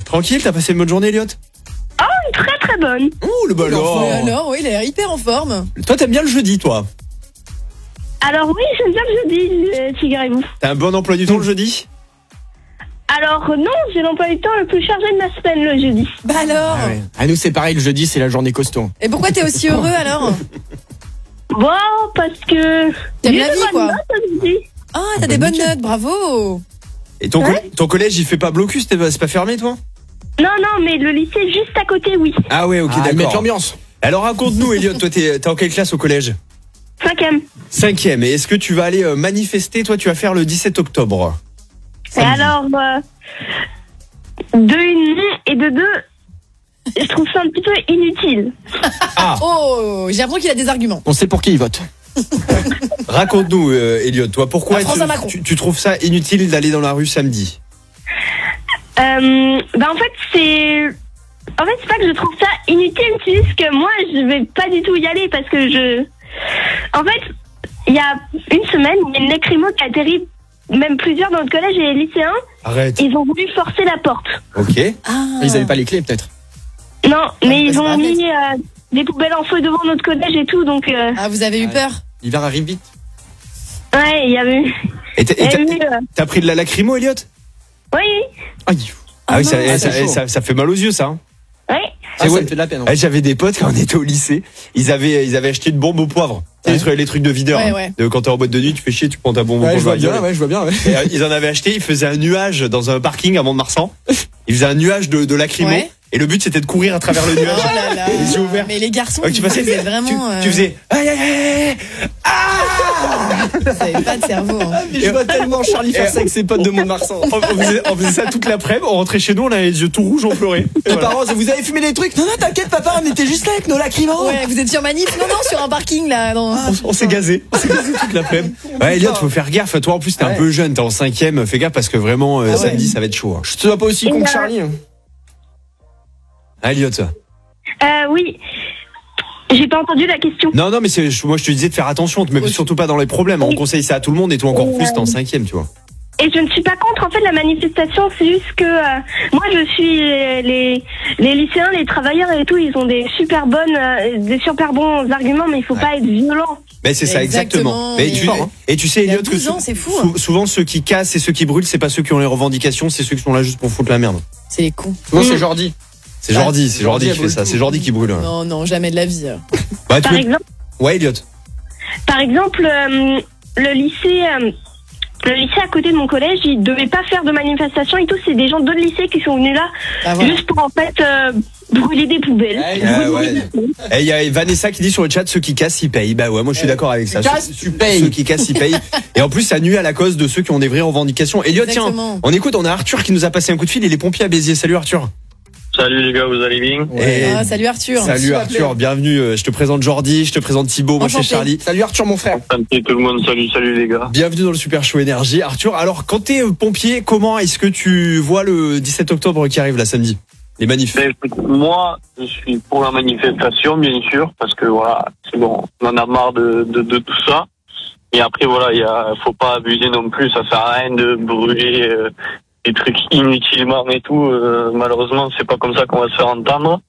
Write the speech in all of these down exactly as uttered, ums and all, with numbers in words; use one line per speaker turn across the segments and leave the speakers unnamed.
Tranquille, t'as passé une bonne journée, Elliot?
Oh, une très très bonne.
Oh, le ballon.
Ouais, alors, oui, il a l'air hyper en forme.
Toi, t'aimes bien le jeudi, toi?
Alors oui, j'aime bien le jeudi, euh, figurez-vous.
T'as un bon emploi du temps le jeudi?
Alors non, j'ai l'emploi du temps le plus chargé de ma semaine le jeudi.
Bah alors
Ah ouais. Ah, nous, c'est pareil, le jeudi, c'est la journée costaud.
Et pourquoi t'es aussi heureux alors?
Bon, parce que...
T'aimes
j'ai
la
de
vie,
bonnes
quoi.
notes aujourd'hui.
Ah, t'as des bonnes notes, bravo.
Et ton,
Ouais.
co- ton collège, il fait pas blocus, c'est pas c'est pas fermé, toi?
Non, non, mais le lycée juste à côté, oui.
Ah ouais, ok,
Ah, ils mettent
d'accord.
l'ambiance.
Alors raconte-nous, Elliot, toi, t'es t'es en quelle classe au collège?
Cinquième.
Cinquième. Et est-ce que tu vas aller euh, manifester? Toi, tu vas faire le dix-sept octobre.
Et
Samedi.
alors, euh, de une et de deux, je trouve ça un petit peu inutile.
Ah,
Oh, j'ai l'impression qu'il a des arguments.
On sait pour qui il vote.
raconte-nous, euh, Elliot, toi, pourquoi
La France
tu,
à Macron.
tu, tu trouves ça inutile d'aller dans la rue samedi?
Euh, bah en fait, c'est... En fait, c'est pas que je trouve ça inutile, c'est juste que moi, je vais pas du tout y aller parce que je... En fait, il y a une semaine, il y a une lacrymo qui a atterri, même plusieurs dans le collège et les lycéens,
Arrête.
ils ont voulu forcer la porte.
Ok.
Ah.
Ils avaient pas les clés, peut-être.
Non, mais
bah,
ils
c'est
ont
pas
mis euh, des poubelles en feu devant notre collège et tout, donc... Euh,
Ah, vous avez eu peur?
L'hiver arrive vite.
ouais, il y avait...
Et t'as-
il y
et t'as-
avait eu, euh,
t'as pris de la lacrymo, Elliot?
oui,
Aïe. Ah oui, ça,
non,
eh,
c'est
ça, eh,
chaud.
ça, ça fait mal aux yeux, ça. hein.
oui.
Ah,
C'est
ça
ouais.
me fait de la peine.
Eh, J'avais des potes quand on était au lycée, ils avaient, ils avaient acheté une bombe au poivre. Tu sais, Les, trucs, les trucs de videur.
Ouais,
hein.
ouais.
De- Quand t'es en boîte de nuit, tu fais chier, tu prends ta bombe au
Ouais, je
poivre.
vois bien,
gueule.
ouais, je vois bien, ouais.
Et, euh, ils en avaient acheté, ils faisaient un nuage dans un parking à Mont-de-Marsan. Ils faisaient un nuage de, de lacrymo.
Ouais.
Et le but, c'était de courir à travers le
Oh
nuage.
là là.
Les yeux ouverts.
Mais les garçons,
Ouais, tu
vous
faisais,
êtes
tu,
vraiment... euh,
tu faisais, aïe, aïe, aïe, aïe, ah!
Vous avez pas de cerveau. Hein.
Je vois tellement Charlie faire ça avec ses potes de Mont-de-Marsan.
On, on faisait, on faisait ça toute l'après-midi, on rentrait chez nous, on avait les yeux tout rouges, on pleurait. Et
Les
voilà.
parents, vous avez fumé des trucs? Non, non, t'inquiète, papa, on était juste là avec nos lacrymos.
Ouais, vous êtes sur manif? Non, non, sur un parking là. Non.
On, on s'est gazé, on s'est gazé toute l'après-midi. Ouais, Elliot, faut faire gaffe. Toi, en plus, t'es un
Ouais.
peu jeune, t'es en cinquième. Fais gaffe parce que vraiment, euh,
Ah ouais.
samedi, ça va être chaud. Hein.
Je te dois pas aussi con que Charlie. hein.
Ah, Elliot.
Euh, oui. J'ai pas entendu la question.
Non, non, mais c'est, je- moi, je te disais de faire attention, mais
Oui.
surtout pas dans les problèmes. On
Oui.
conseille ça à tout le monde et toi encore
Oui,
plus, t'es en
euh,
cinquième, tu vois.
Et je ne suis pas contre en fait la manifestation, c'est juste que euh, moi je suis euh, les les lycéens, les travailleurs et tout, ils ont des super bonnes, euh, des super bons arguments, mais il faut
Ouais.
pas être violent.
Mais c'est ça, exactement.
Exactement.
Mais
Il est
tu,
fort, hein.
et tu sais,
Il a
Elliot, que
douze
sou-
ans, c'est fou,
sou- souvent ceux qui cassent et ceux qui brûlent, c'est pas ceux qui ont les revendications, c'est ceux qui sont là juste pour foutre la merde.
C'est les cons.
Moi, c'est Jordi.
C'est
Bah,
Jordi, c'est Jordi
Jordi,
qui
elle
fait
brûle
ça.
tout.
C'est Jordi qui brûle. hein.
Non, non, jamais de la vie.
Ouais, tu
Par
veux-
exemple,
ouais, Elliot.
par exemple, euh, le lycée, euh, le lycée à côté de mon collège, ils devaient pas faire de manifestation et tout. C'est des gens d'autres lycées qui sont venus là
Ah, voilà.
juste pour en fait euh, brûler des poubelles.
Ouais,
Ouais,
Brûler
ouais.
des poubelles.
Et il y a Vanessa qui dit sur le chat, ceux qui cassent, ils payent. Bah ouais, moi je suis d'accord avec ça.
Tu casses,
Ceux-
tu payes.
Ceux qui cassent, ils payent. Et en plus, ça nuit à la cause de ceux qui ont des vraies revendications. Elliot, tiens,
Exactement.
on écoute, on a Arthur qui nous a passé un coup de fil, il est pompier à Béziers. Salut Arthur.
Salut les gars, vous allez bien?
Et-
Ah, salut Arthur.
Salut Arthur, bienvenue. Euh, Je te présente Jordi, je te présente Thibaut, moi c'est
Enchanté.
Charlie.
Salut Arthur, mon frère.
Salut tout le monde, salut, salut les gars.
Bienvenue dans le Super Show Énergie. Arthur, alors quand t'es euh, pompier, comment est-ce que tu vois le dix-sept octobre qui arrive là samedi? Les manifs.
Ben, écoute, moi, je suis pour la manifestation, bien sûr, parce que voilà, c'est bon, on en a marre de, de, de tout ça. Et après, voilà, il y a, faut pas abuser non plus, ça sert à rien de brûler euh, des trucs inutilement et tout. Euh, malheureusement, c'est pas comme ça qu'on va se faire entendre.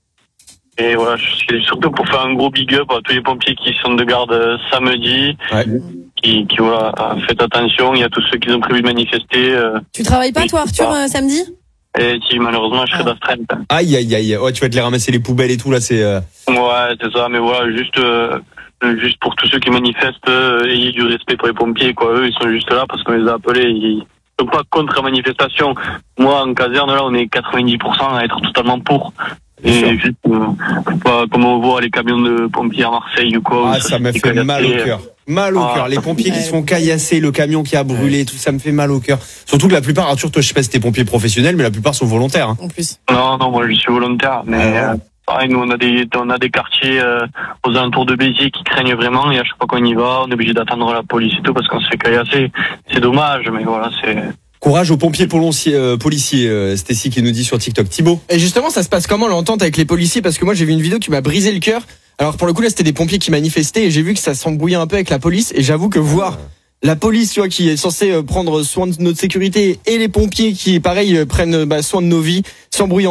Et voilà, je suis surtout pour faire un gros big up à tous les pompiers qui sont de garde euh, samedi,
Ouais.
qui, qui voilà, euh, faites attention, il y a tous ceux qui ont prévu de manifester. Euh,
Tu travailles pas toi Arthur euh, samedi?
et si malheureusement, je serai
Ah.
d'astreinte.
Aïe aïe aïe. Ouais, tu vas te les ramasser les poubelles et tout là, c'est. euh,
Ouais, c'est ça, mais voilà, juste, euh, juste pour tous ceux qui manifestent, euh, ayez du respect pour les pompiers, quoi. Eux, ils sont juste là parce qu'on les a appelés. Ils sont pas contre la manifestation. Moi, en caserne, là, on est quatre-vingt-dix pour cent à être totalement pour. Et
Bien sûr.
juste, euh, pas comme on voit les camions de pompiers à Marseille ou quoi.
Ah,
où
ça m'a
s'est
fait
caillassé.
mal au cœur. Mal au
Ah.
cœur. Les pompiers qui
Ouais.
se font caillasser, le camion qui a brûlé, tout ça me fait mal au cœur. Surtout que la plupart, Arthur, toi, je sais pas si t'es pompier professionnel, mais la plupart sont volontaires. hein.
En plus.
Non, non, moi, je suis volontaire, mais,
Ah.
euh, pareil, nous, on a des, on a des quartiers, euh, aux alentours de Béziers qui craignent vraiment, et à chaque fois qu'on y va, on est obligé d'attendre la police et tout parce qu'on se fait caillasser. C'est dommage, mais voilà, c'est,
Courage aux pompiers policiers, euh, policiers euh, Stécie qui nous dit sur TikTok. Thibaut.
Et justement, ça se passe comment l'entente avec les policiers? Parce que moi, j'ai vu une vidéo qui m'a brisé le cœur. Alors pour le coup, là, c'était des pompiers qui manifestaient et j'ai vu que ça s'embrouillait un peu avec la police. Et j'avoue que voir la police, tu vois, qui est censée euh, prendre soin de notre sécurité et les pompiers qui, pareil, euh, prennent euh, bah, soin de nos vies, s'embrouillent